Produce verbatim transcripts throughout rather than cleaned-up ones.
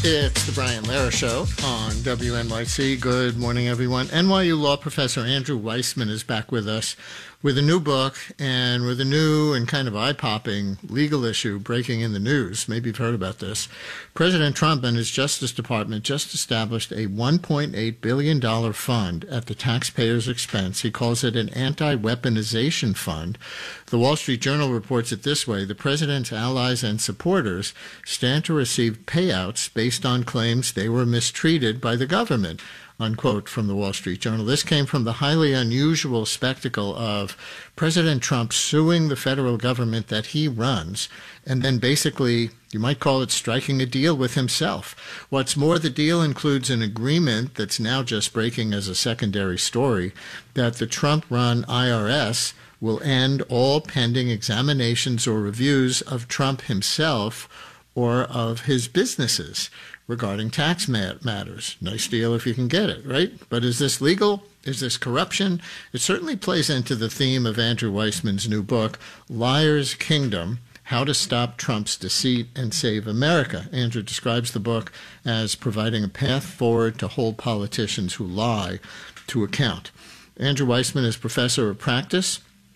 It's the Brian Lehrer Show on W N Y C. Good morning, everyone. N Y U law professor Andrew Weissmann is back with us with a new book and with a new and kind of eye-popping legal issue breaking in the news. Maybe you've heard about this. President Trump and his Justice Department just established a one point eight billion dollars fund at the taxpayer's expense. He calls it an anti-weaponization fund. The Wall Street Journal reports it this way: the president's allies and supporters stand to receive payouts based on claims they were mistreated by the government. Unquote from the Wall Street Journal. This came from the highly unusual spectacle of President Trump suing the federal government that he runs, and then basically, you might call it striking a deal with himself. What's more, the deal includes an agreement that's now just breaking as a secondary story that the Trump-run I R S will end all pending examinations or reviews of Trump himself or of his businesses regarding tax matters. Nice deal if you can get it, right? But is this legal? Is this corruption? It certainly plays into the theme of Andrew Weissmann's new book, Liar's Kingdom: How to Stop Trump's Deceit and Save America. Andrew describes the book as providing a path forward to hold politicians who lie to account. Andrew Weissmann is professor of practice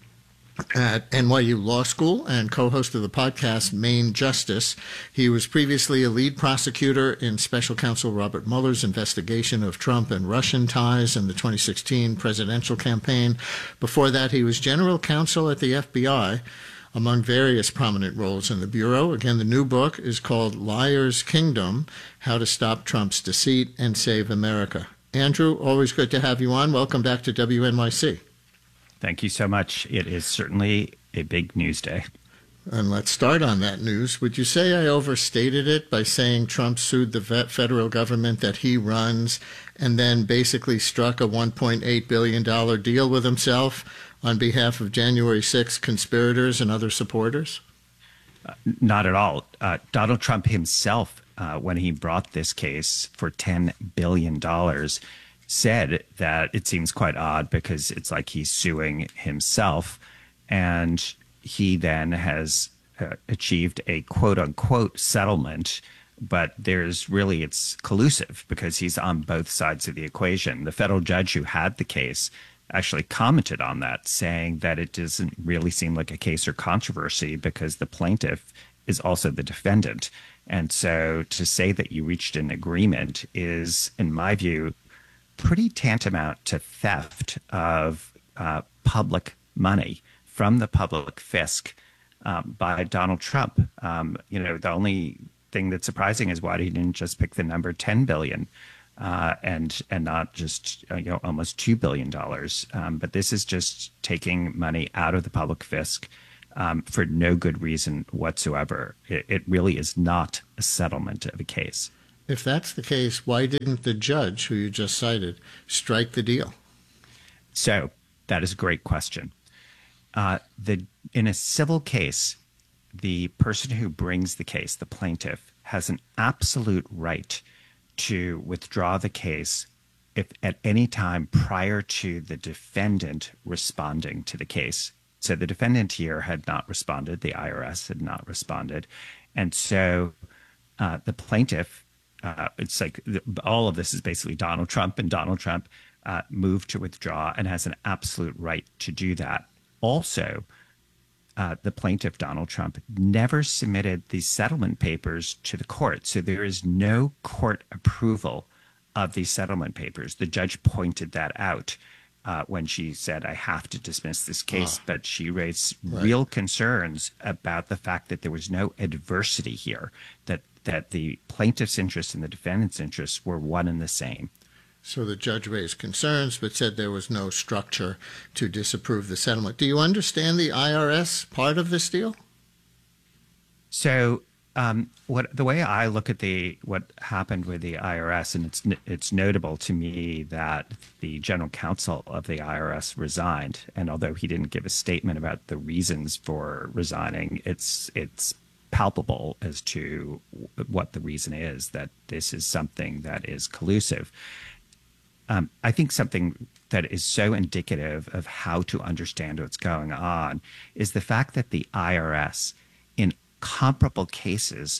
at N Y U Law School and co-host of the podcast Main Justice. He was previously a lead prosecutor in Special Counsel Robert Mueller's investigation of Trump and Russian ties in the twenty sixteen presidential campaign. Before that, he was general counsel at the F B I, among various prominent roles in the Bureau. Again, the new book is called Liar's Kingdom: How to Stop Trump's Deceit and Save America. Andrew, always good to have you on. Welcome back to W N Y C. Thank you so much. It is certainly a big news day. And let's start on that news. Would you say I overstated it by saying Trump sued the federal government that he runs and then basically struck a one point eight billion dollars deal with himself on behalf of January sixth conspirators and other supporters? Uh, not at all. Uh, Donald Trump himself, uh, when he brought this case for ten billion dollars, said that it seems quite odd because it's like he's suing himself, and he then has uh, achieved a quote-unquote settlement, but there's really, it's collusive because he's on both sides of the equation. The federal judge who had the case actually commented on that, saying that it doesn't really seem like a case or controversy because the plaintiff is also the defendant. And so to say that you reached an agreement is, in my view, pretty tantamount to theft of uh, public money from the public fisc um, by Donald Trump. Um, you know, the only thing that's surprising is why he didn't just pick the number ten billion uh, and and not just uh, you know almost two billion dollars. Um, but this is just taking money out of the public fisc um, for no good reason whatsoever. It, it really is not a settlement of a case. If that's the case, why didn't the judge, who you just cited, strike the deal? So that is a great question. Uh, the in a civil case, the person who brings the case, the plaintiff, has an absolute right to withdraw the case if at any time prior to the defendant responding to the case. So the defendant here had not responded. The I R S had not responded. And so uh, the plaintiff, Uh, it's like all of this is basically Donald Trump, and Donald Trump uh, moved to withdraw and has an absolute right to do that. Also, uh, the plaintiff, Donald Trump, never submitted the settlement papers to the court. So there is no court approval of these settlement papers. The judge pointed that out uh, when she said, I have to dismiss this case. Oh. But she raised right. real concerns about the fact that there was no adversity here, that that the plaintiff's interests and the defendant's interests were one and the same. So the judge raised concerns but said there was no structure to disapprove the settlement. Do you understand the I R S part of this deal? So um, what the way I look at the what happened with the I R S, and it's it's notable to me that the general counsel of the I R S resigned, and although he didn't give a statement about the reasons for resigning, it's it's palpable as to what the reason is, that this is something that is collusive. Um, I think something that is so indicative of how to understand what's going on is the fact that the I R S, in comparable cases,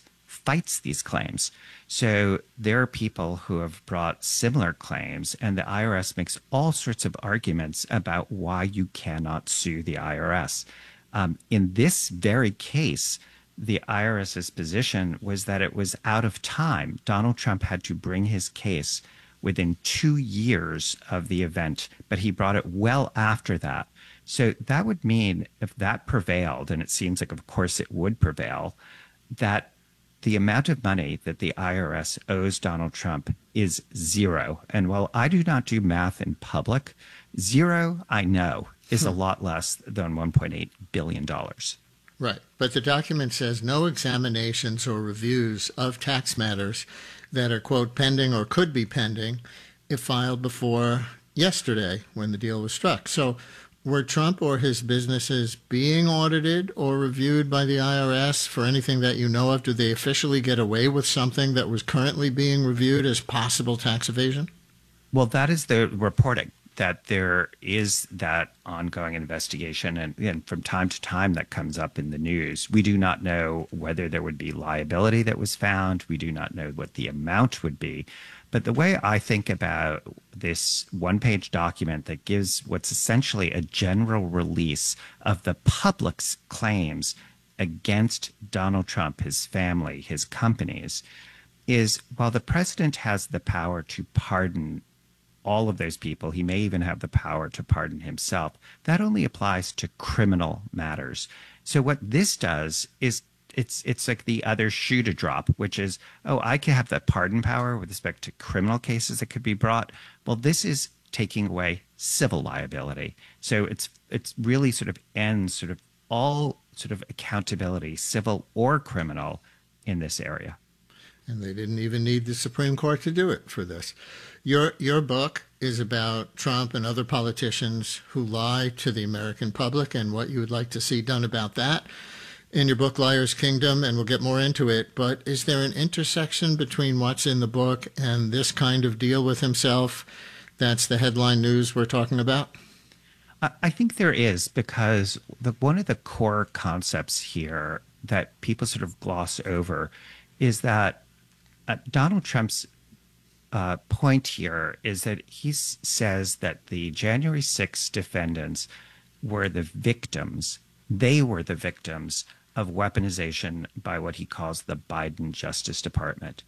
fights these claims. So there are people who have brought similar claims, and the I R S makes all sorts of arguments about why you cannot sue the I R S. Um, in this very case, the IRS's position was that it was out of time. Donald Trump had to bring his case within two years of the event, but he brought it well after that. So that would mean if that prevailed, and it seems like, of course, it would prevail, that the amount of money that the I R S owes Donald Trump is zero. And while I do not do math in public, zero, I know, is a lot less than one point eight billion dollars. Right. But the document says no examinations or reviews of tax matters that are, quote, pending or could be pending if filed before yesterday when the deal was struck. So were Trump or his businesses being audited or reviewed by the I R S for anything that you know of? Did they officially get away with something that was currently being reviewed as possible tax evasion? Well, that is the reporting, that there is that ongoing investigation. And, and from time to time that comes up in the news. We do not know whether there would be liability that was found. We do not know what the amount would be. But the way I think about this one-page document that gives what's essentially a general release of the public's claims against Donald Trump, his family, his companies, is while the president has the power to pardon all of those people, he may even have the power to pardon himself. That only applies to criminal matters. So what this does is it's it's like the other shoe to drop, which is, oh, I can have that pardon power with respect to criminal cases that could be brought. Well, this is taking away civil liability. So it's it's really sort of ends sort of all sort of accountability, civil or criminal, in this area. And they didn't even need the Supreme Court to do it for this. Your your book is about Trump and other politicians who lie to the American public and what you would like to see done about that in your book, Liar's Kingdom, and we'll get more into it. But is there an intersection between what's in the book and this kind of deal with himself? That's the headline news we're talking about? I think there is, because the, one of the core concepts here that people sort of gloss over is that uh, Donald Trump's uh, point here is that he s- says that the January sixth defendants were the victims. They were the victims of weaponization by what he calls the Biden Justice Department.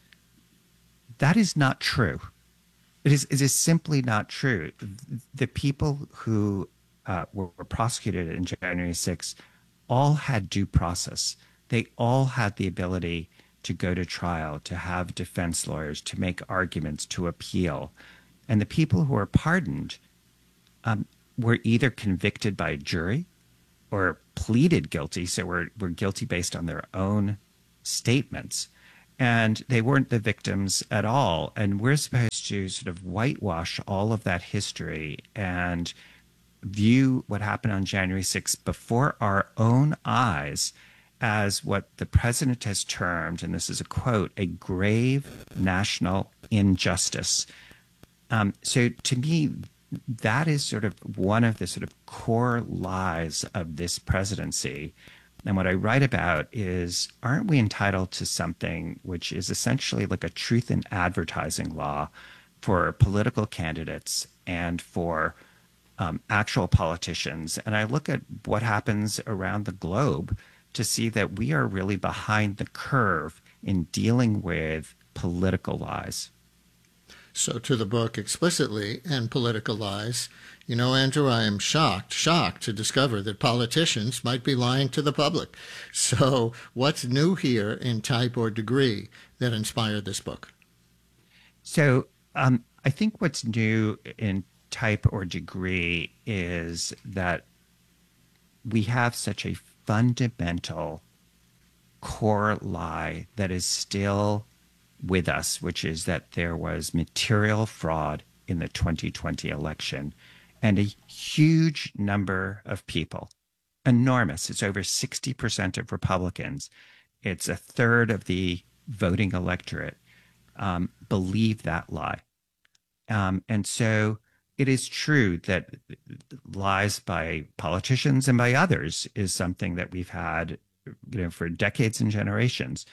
That is not true. It is, it is simply not true. The people who uh, were, were prosecuted in January sixth all had due process. They all had the ability to go to trial, to have defense lawyers, to make arguments, to appeal. And the people who were pardoned um, were either convicted by a jury or pleaded guilty, so were, were guilty based on their own statements. And they weren't the victims at all. And we're supposed to sort of whitewash all of that history and view what happened on January sixth before our own eyes as what the president has termed, and this is a quote, a grave national injustice. Um, so to me, that is sort of one of the sort of core lies of this presidency. And what I write about is, aren't we entitled to something which is essentially like a truth in advertising law for political candidates and for um, actual politicians? And I look at what happens around the globe to see that we are really behind the curve in dealing with political lies. So to the book explicitly and political lies, you know, Andrew, I am shocked, shocked to discover that politicians might be lying to the public. So what's new here in Type or Degree that inspired this book? So um, I think what's new in Type or Degree is that we have such a fundamental core lie that is still with us, which is that there was material fraud in the twenty twenty election, and a huge number of people, enormous, it's over sixty percent of Republicans, it's a third of the voting electorate, um, believe that lie. Um, and so it is true that lies by politicians and by others is something that we've had, you know, for decades and generations.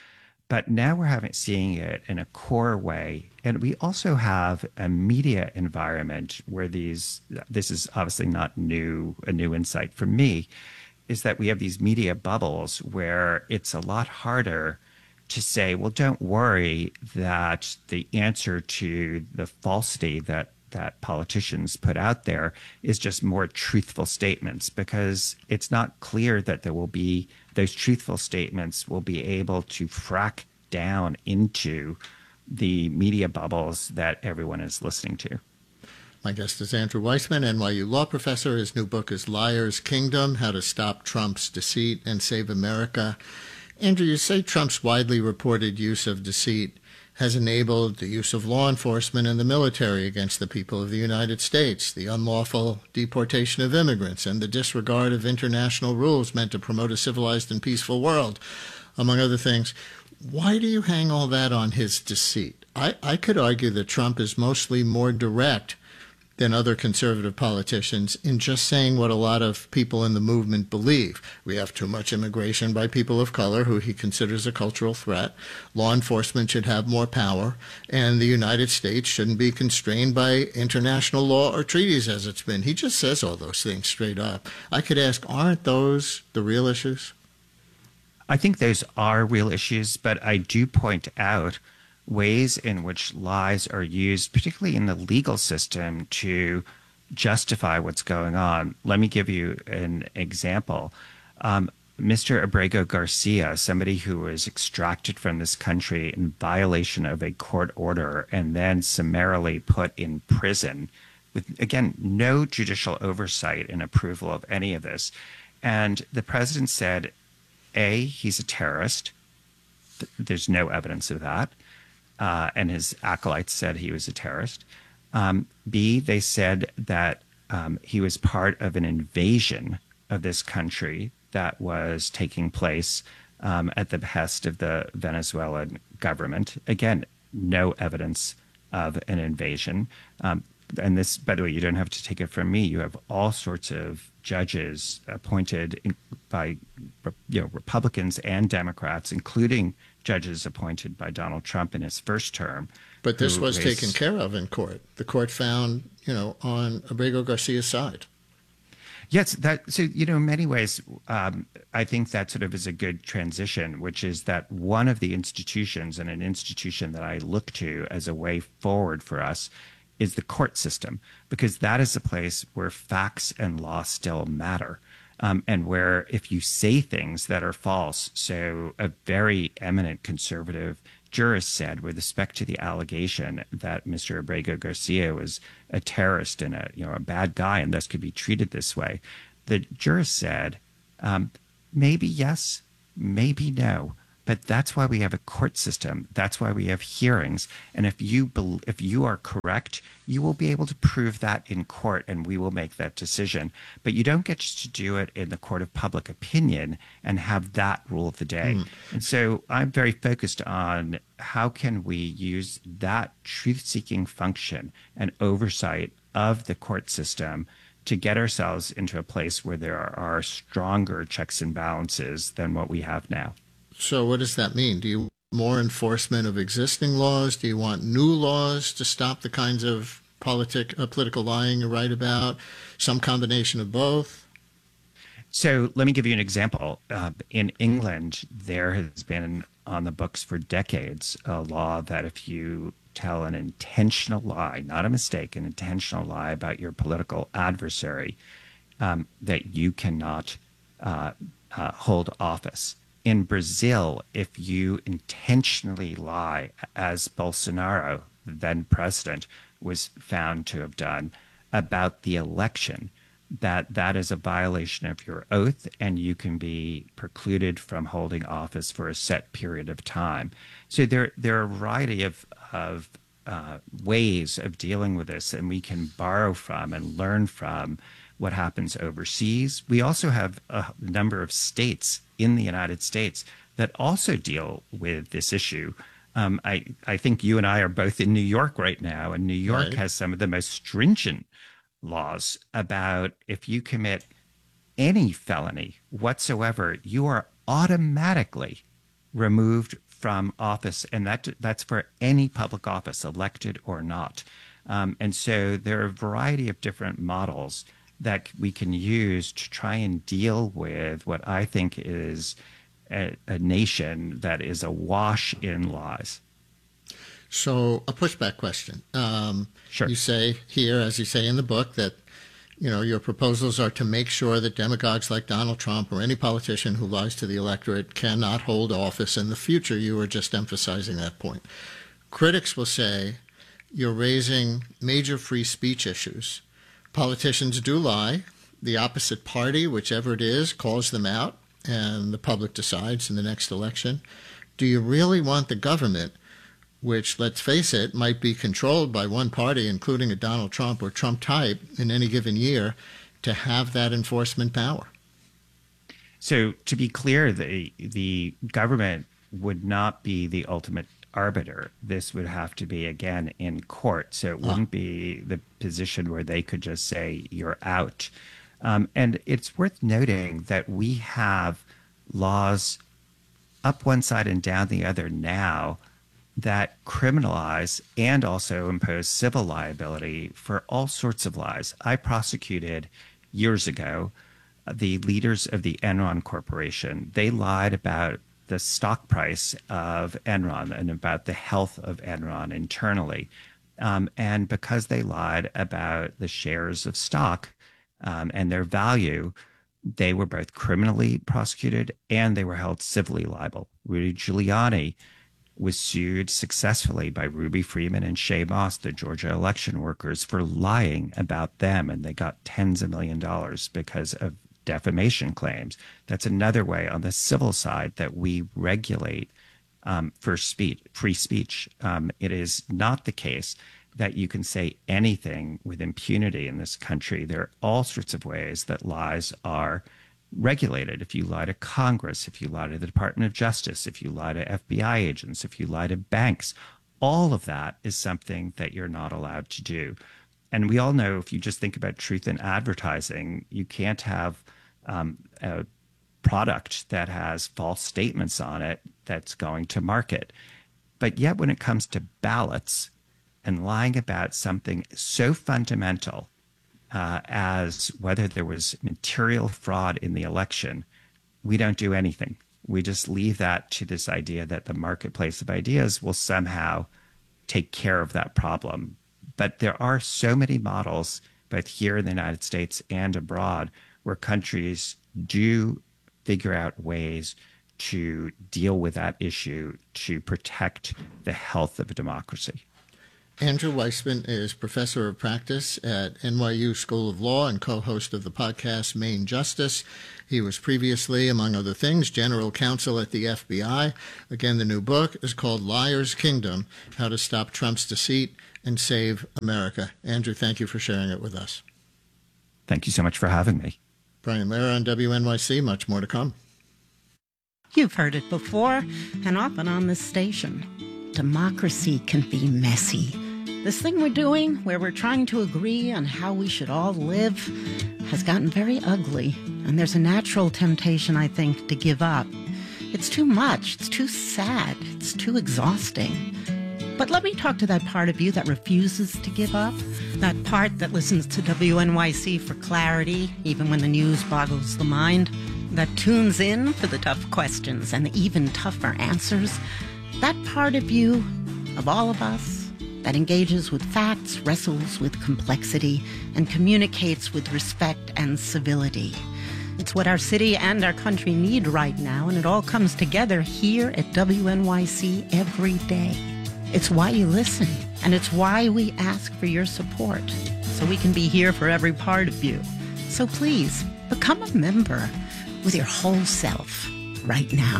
But now we're having seeing it in a core way. And we also have a media environment where these, this is obviously not new, a new insight for me, is that we have these media bubbles where it's a lot harder to say, well, don't worry that the answer to the falsity that that politicians put out there is just more truthful statements, because it's not clear that there will be those truthful statements will be able to frack down into the media bubbles that everyone is listening to. My guest is Andrew Weissmann, N Y U law professor. His new book is Liar's Kingdom: How to Stop Trump's Deceit and Save America. Andrew, you say Trump's widely reported use of deceit has enabled the use of law enforcement and the military against the people of the United States, the unlawful deportation of immigrants, and the disregard of international rules meant to promote a civilized and peaceful world, among other things. Why do you hang all that on his deceit? I, I could argue that Trump is mostly more direct than other conservative politicians in just saying what a lot of people in the movement believe. We have too much immigration by people of color, who he considers a cultural threat. Law enforcement should have more power, and the United States shouldn't be constrained by international law or treaties as it's been. He just says all those things straight up. I could ask, aren't those the real issues? I think those are real issues, but I do point out ways in which lies are used, particularly in the legal system, to justify what's going on. Let me give you an example. Um, Mister Abrego Garcia, somebody who was extracted from this country in violation of a court order and then summarily put in prison with, again, no judicial oversight and approval of any of this. And the president said, A, he's a terrorist. There's no evidence of that. Uh, and his acolytes said he was a terrorist. Um, B, they said that um, he was part of an invasion of this country that was taking place um, at the behest of the Venezuelan government. Again, no evidence of an invasion. Um, and this, by the way, you don't have to take it from me. You have all sorts of judges appointed in, by you know, Republicans and Democrats, including judges appointed by Donald Trump in his first term. But this was raised, taken care of in court. The court found, you know, on Abrego Garcia's side. Yes, that so you know, in many ways, um, I think that sort of is a good transition, which is that one of the institutions, and an institution that I look to as a way forward for us, is the court system, because that is a place where facts and law still matter. Um, and where if you say things that are false, so a very eminent conservative jurist said with respect to the allegation that Mister Abrego Garcia was a terrorist and a you know a bad guy and thus could be treated this way, the jurist said, um, maybe yes, maybe no. But that's why we have a court system. That's why we have hearings. And if you be, if you are correct, you will be able to prove that in court, and we will make that decision. But you don't get to do it in the court of public opinion and have that rule of the day. Mm. And so I'm very focused on how can we use that truth-seeking function and oversight of the court system to get ourselves into a place where there are stronger checks and balances than what we have now. So what does that mean? Do you want more enforcement of existing laws? Do you want new laws to stop the kinds of politic, uh, political lying you write about? Some combination of both? So let me give you an example. Uh, in England, there has been on the books for decades a law that if you tell an intentional lie, not a mistake, an intentional lie about your political adversary, um, that you cannot uh, uh, hold office. In Brazil, if you intentionally lie, as Bolsonaro, the then president, was found to have done about the election, that that is a violation of your oath and you can be precluded from holding office for a set period of time. So there, there are a variety of, of uh, ways of dealing with this, and we can borrow from and learn from what happens overseas. We also have a number of states in the United States that also deal with this issue. Um, I, I think you and I are both in New York right now, and New York right. has some of the most stringent laws about if you commit any felony whatsoever, you are automatically removed from office, and that that's for any public office, elected or not. Um, and so there are a variety of different models that we can use to try and deal with what I think is a, a nation that is awash in lies. So a pushback question. Um, sure. You say here, as you say in the book, that you know your proposals are to make sure that demagogues like Donald Trump or any politician who lies to the electorate cannot hold office in the future. You were just emphasizing that point. Critics will say you're raising major free speech issues. Politicians do lie. The opposite party, whichever it is, calls them out, and the public decides in the next election. Do you really want the government, which, let's face it, might be controlled by one party, including a Donald Trump or Trump type in any given year, to have that enforcement power? So to be clear, the the government would not be the ultimate arbiter. This would have to be, again, in court. So it wouldn't ah. be the position where they could just say, you're out. Um, and it's worth noting that we have laws up one side and down the other now that criminalize and also impose civil liability for all sorts of lies. I prosecuted years ago the leaders of the Enron Corporation. They lied about the stock price of Enron and about the health of Enron internally. Um, and because they lied about the shares of stock um, and their value, they were both criminally prosecuted and they were held civilly liable. Rudy Giuliani was sued successfully by Ruby Freeman and Shay Moss, the Georgia election workers, for lying about them, and they got tens of million dollars because of defamation claims. That's another way on the civil side that we regulate um, for speech, free speech. Um, it is not the case that you can say anything with impunity in this country. There are all sorts of ways that lies are regulated. If you lie to Congress, if you lie to the Department of Justice, if you lie to F B I agents, if you lie to banks, all of that is something that you're not allowed to do. And we all know, if you just think about truth in advertising, you can't have um, a product that has false statements on it that's going to market. But yet when it comes to ballots and lying about something so fundamental uh, as whether there was material fraud in the election, we don't do anything. We just leave that to this idea that the marketplace of ideas will somehow take care of that problem. But there are so many models, both here in the United States and abroad, where countries do figure out ways to deal with that issue to protect the health of a democracy. Andrew Weissmann is professor of practice at N Y U School of Law and co-host of the podcast Main Justice. He was previously, among other things, general counsel at the F B I. Again, the new book is called Liar's Kingdom: How to Stop Trump's Deceit and Save America. Andrew, thank you for sharing it with us. Thank you so much for having me. Brian Lehrer on W N Y C. Much more to come. You've heard it before, and often on this station. Democracy can be messy. This thing we're doing, where we're trying to agree on how we should all live, has gotten very ugly. And there's a natural temptation, I think, to give up. It's too much. It's too sad. It's too exhausting. But let me talk to that part of you that refuses to give up. That part that listens to W N Y C for clarity, even when the news boggles the mind. That tunes in for the tough questions and the even tougher answers. That part of you, of all of us, that engages with facts, wrestles with complexity, and communicates with respect and civility. It's what our city and our country need right now, and it all comes together here at W N Y C every day. It's why you listen, and it's why we ask for your support, so we can be here for every part of you. So please, become a member with your whole self right now.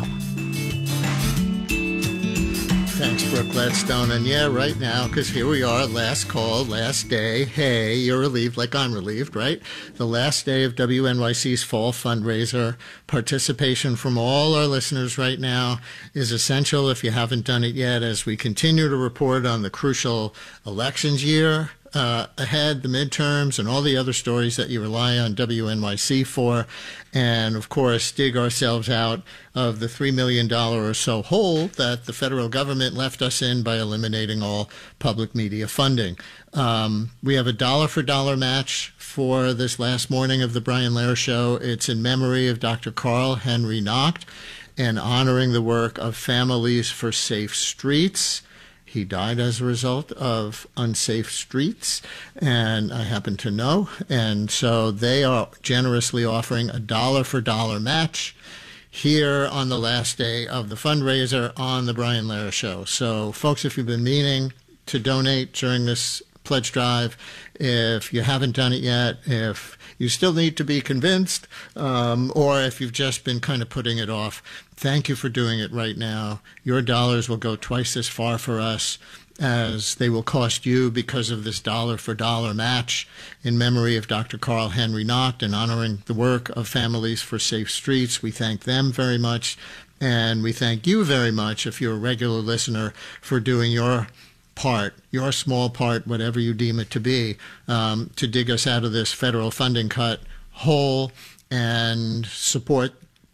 Thanks, Brooke Gladstone. And yeah, right now, because here we are, last call, last day. Hey, you're relieved like I'm relieved, right? The last day of W N Y C's fall fundraiser. Participation from all our listeners right now is essential if you haven't done it yet, as we continue to report on the crucial elections year uh, ahead, the midterms, and all the other stories that you rely on W N Y C for. And, of course, dig ourselves out of the three million dollars or so hole that the federal government left us in by eliminating all public media funding. Um, we have a dollar-for-dollar match for this last morning of the Brian Lehrer Show. It's in memory of Doctor Carl Henry Nacht and honoring the work of Families for Safe Streets. He died as a result of unsafe streets, and I happen to know. And so they are generously offering a dollar-for-dollar match here on the last day of the fundraiser on the Brian Lehrer Show. So, folks, if you've been meaning to donate during this pledge drive, if you haven't done it yet, if you still need to be convinced, um, or if you've just been kind of putting it off, thank you for doing it right now. Your dollars will go twice as far for us as they will cost you because of this dollar-for-dollar match in memory of Doctor Carl Henry Nacht and honoring the work of Families for Safe Streets. We thank them very much, and we thank you very much, if you're a regular listener, for doing your part, your small part, whatever you deem it to be, um, to dig us out of this federal funding cut hole and support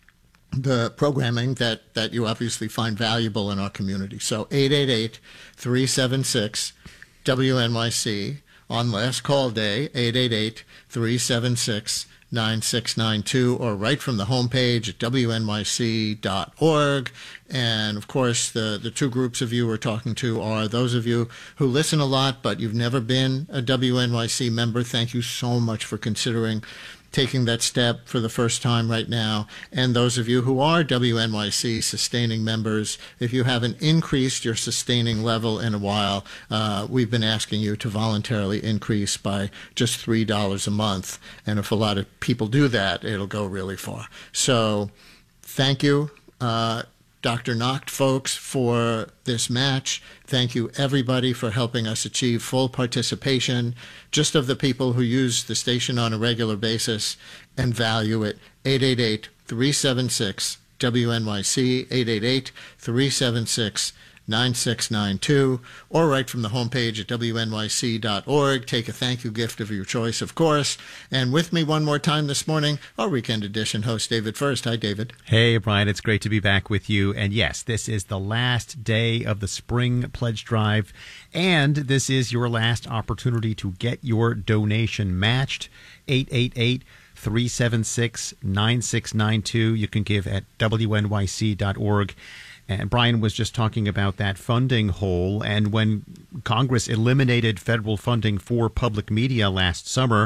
the programming that, that you obviously find valuable in our community. So eight eight eight, three seven six, W N Y C on last call day, eight eight eight, three seven six, nine six nine two, or right from the homepage at W N Y C dot org. And, of course, the, the two groups of you we're talking to are those of you who listen a lot, but you've never been a W N Y C member. Thank you so much for considering taking that step for the first time right now. And those of you who are W N Y C sustaining members, if you haven't increased your sustaining level in a while, uh, we've been asking you to voluntarily increase by just three dollars a month. And if a lot of people do that, it'll go really far. So thank you, uh, Doctor Nacht folks, for this match. Thank you, everybody, for helping us achieve full participation, just of the people who use the station on a regular basis and value it. eight eight eight, three seven six, W N Y C, eight eight eight, three seven six, nine six nine two, or right from the homepage at W N Y C dot org. Take a thank you gift of your choice, of course. And with me one more time this morning, our Weekend Edition host, David First. Hi, David. Hey, Brian. It's great to be back with you. And yes, this is the last day of the Spring Pledge Drive, and this is your last opportunity to get your donation matched. eight eight eight, three seven six, nine six nine two. You can give at W N Y C dot org. And Brian was just talking about that funding hole. And when Congress eliminated federal funding for public media last summer,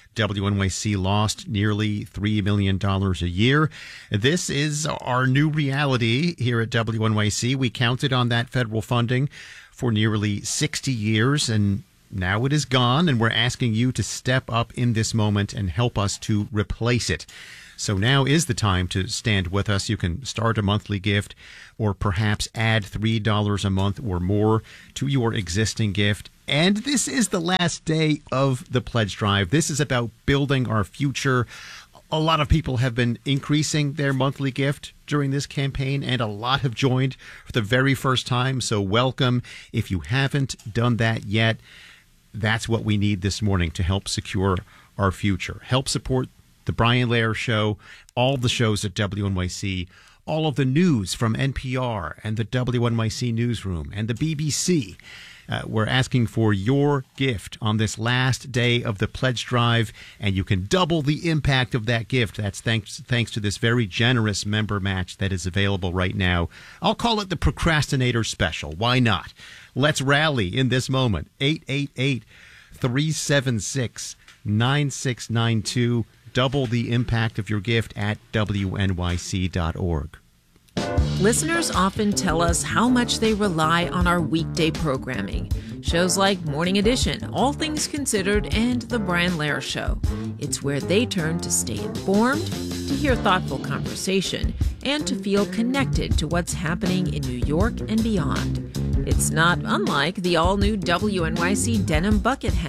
W N Y C lost nearly three million dollars a year. This is our new reality here at W N Y C. We counted on that federal funding for nearly sixty years, and now it is gone, and we're asking you to step up in this moment and help us to replace it. So now is the time to stand with us. You can start a monthly gift or perhaps add three dollars a month or more to your existing gift. And this is the last day of the pledge drive. This is about building our future. A lot of people have been increasing their monthly gift during this campaign, and a lot have joined for the very first time. So welcome. If you haven't done that yet, that's what we need this morning to help secure our future. Help support the Brian Lehrer Show, all the shows at W N Y C, all of the news from N P R and the W N Y C Newsroom and the B B C. Uh, we're asking for your gift on this last day of the pledge drive, and you can double the impact of that gift. That's thanks thanks to this very generous member match that is available right now. I'll call it the Procrastinator Special. Why not? Let's rally in this moment. eight eight eight, three seven six, nine six nine two. Double the impact of your gift at W N Y C dot org. Listeners often tell us how much they rely on our weekday programming. Shows like Morning Edition, All Things Considered, and The Brian Lehrer Show. It's where they turn to stay informed, to hear thoughtful conversation, and to feel connected to what's happening in New York and beyond. It's not unlike the all-new W N Y C denim bucket hat,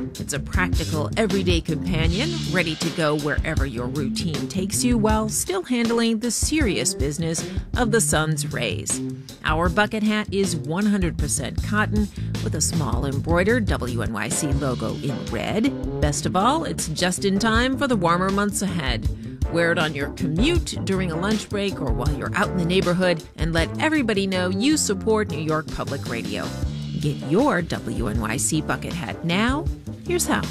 It's a practical, everyday companion, ready to go wherever your routine takes you while still handling the serious business of the sun's rays. Our bucket hat is one hundred percent cotton with a small embroidered W N Y C logo in red. Best of all, it's just in time for the warmer months ahead. Wear it on your commute, during a lunch break, or while you're out in the neighborhood, and let everybody know you support New York Public Radio. Get your W N Y C bucket hat now. Here's how.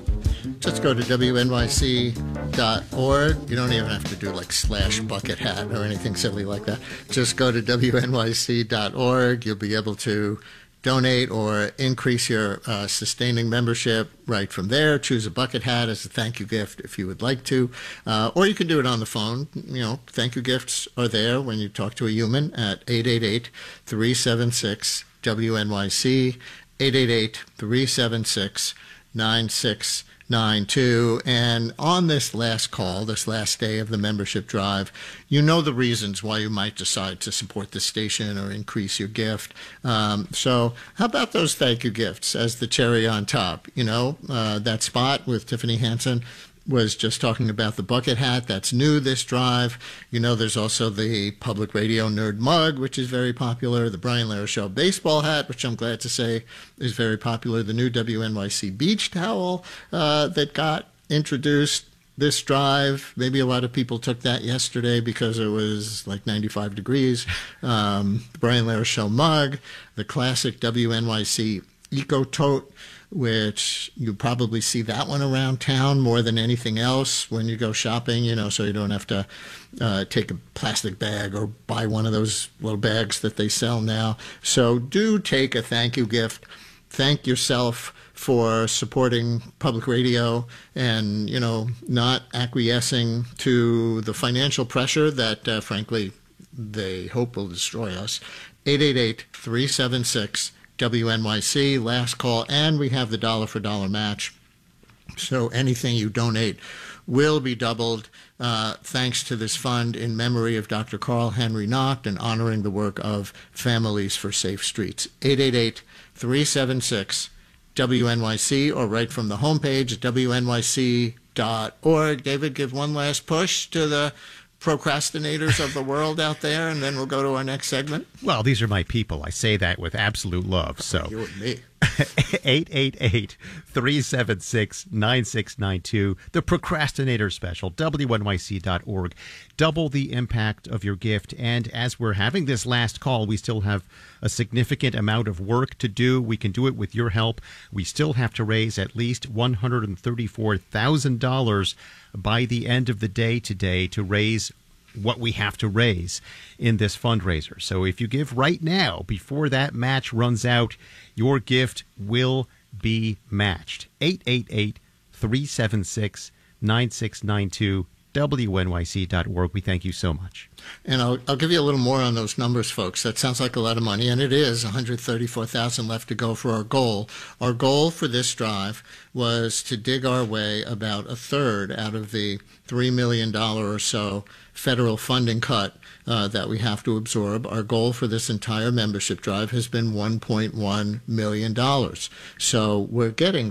Just go to W N Y C dot org. You don't even have to do like slash bucket hat or anything silly like that. Just go to W N Y C dot org. You'll be able to donate or increase your uh, sustaining membership right from there. Choose a bucket hat as a thank you gift if you would like to. Uh, or you can do it on the phone. You know, thank you gifts are there when you talk to a human at eight eight eight, three seven six, W N Y C, eight eight eight, three seven six, nine six nine two. And on this last call, this last day of the membership drive, you know the reasons why you might decide to support the station or increase your gift. Um, so how about those thank you gifts as the cherry on top? You know, uh, that spot with Tiffany Hansen was just talking about the bucket hat. That's new this drive. You know, there's also the Public Radio Nerd Mug, which is very popular. The Brian Lehrer Show baseball hat, which I'm glad to say is very popular. The new W N Y C beach towel uh, that got introduced this drive. Maybe a lot of people took that yesterday because it was like ninety-five degrees. Um, the Brian Lehrer Show mug, the classic W N Y C Eco Tote, which you probably see that one around town more than anything else when you go shopping, you know, so you don't have to uh, take a plastic bag or buy one of those little bags that they sell now. So do take a thank you gift. Thank yourself for supporting public radio and, you know, not acquiescing to the financial pressure that, uh, frankly, they hope will destroy us. eight eight eight, three seven six, W N Y C, last call, and we have the dollar for dollar match. So anything you donate will be doubled uh, thanks to this fund in memory of Doctor Carl Henry Nacht and honoring the work of Families for Safe Streets. eight eight eight, three seven six, W N Y C or right from the homepage at W N Y C dot org. David, give one last push to the procrastinators of the world out there, and then we'll go to our next segment. Well, these are my people. I say that with absolute love. So You and me. eight eight eight, three seven six, nine six nine two, the Procrastinator Special, W N Y C dot org. Double the impact of your gift. And as we're having this last call, we still have a significant amount of work to do. We can do it with your help. We still have to raise at least one hundred thirty-four thousand dollars by the end of the day today to raise what we have to raise in this fundraiser. So if you give right now, before that match runs out, your gift will be matched. eight eight eight, three seven six, nine six nine two, W N Y C dot org. We thank you so much. And I'll, I'll give you a little more on those numbers, folks. That sounds like a lot of money, and it is. one hundred thirty-four thousand dollars left to go for our goal. Our goal for this drive was to dig our way about a third out of the three million dollars or so federal funding cut uh, that we have to absorb. Our goal for this entire membership drive has been one point one million dollars. So we're getting